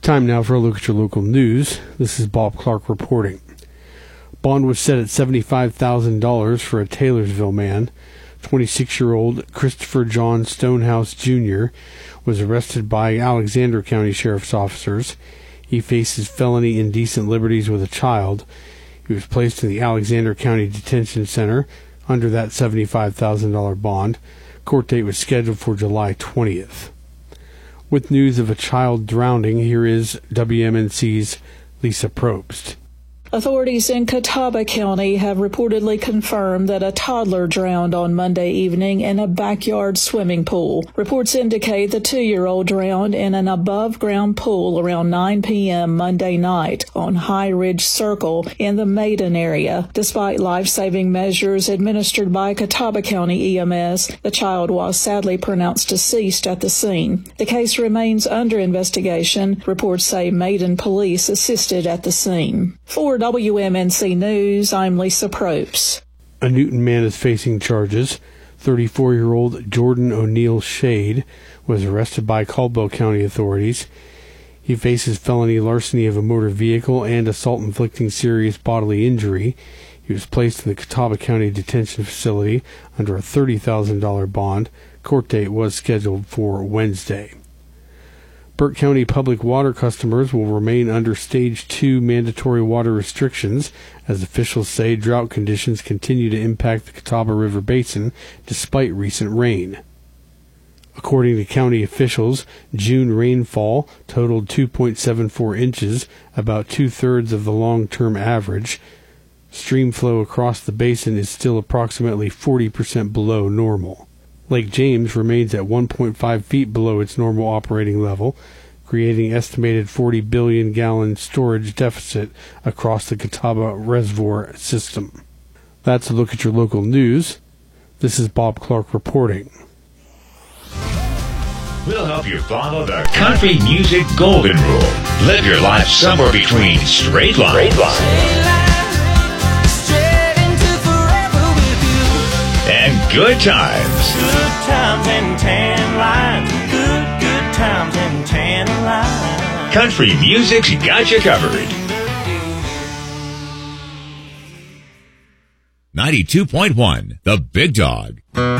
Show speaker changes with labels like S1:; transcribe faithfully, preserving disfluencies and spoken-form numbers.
S1: Time now for a look at your local news. This is Bob Clark reporting. Bond was set at seventy-five thousand dollars for a Taylorsville man. twenty-six-year-old Christopher John Stonehouse Junior was arrested by Alexander County Sheriff's officers. He faces felony indecent liberties with a child. He was placed in the Alexander County Detention Center under that seventy-five thousand dollars bond. Court date was scheduled for July twentieth. With news of a child drowning, here is W M N C's Lisa Probst.
S2: Authorities in Catawba County have reportedly confirmed that a toddler drowned on Monday evening in a backyard swimming pool. Reports indicate the two-year-old drowned in an above-ground pool around nine p.m. Monday night on High Ridge Circle in the Maiden area. Despite life-saving measures administered by Catawba County E M S, the child was sadly pronounced deceased at the scene. The case remains under investigation. Reports say Maiden police assisted at the scene. For W M N C News, I'm Lisa Probst.
S1: A Newton man is facing charges. thirty-four-year-old Jordan O'Neill Shade was arrested by Caldwell County authorities. He faces felony larceny of a motor vehicle and assault inflicting serious bodily injury. He was placed in the Catawba County Detention Facility under a thirty thousand dollars bond. Court date was scheduled for Wednesday. Burke County public water customers will remain under Stage two mandatory water restrictions as officials say drought conditions continue to impact the Catawba River Basin despite recent rain. According to county officials, June rainfall totaled two point seven four inches, about two-thirds of the long-term average. Stream flow across the basin is still approximately forty percent below normal. Lake James remains at one point five feet below its normal operating level, creating an estimated forty billion gallon storage deficit across the Catawba Reservoir system. That's a look at your local news. This is Bob Clark reporting.
S3: We'll help you follow the country music golden rule. Live your life somewhere between straight lines. Straight lines. And good times.
S4: Good times and tan lines. Good, good times and tan lines.
S3: Country music's got you covered. ninety-two point one, The Big Dog.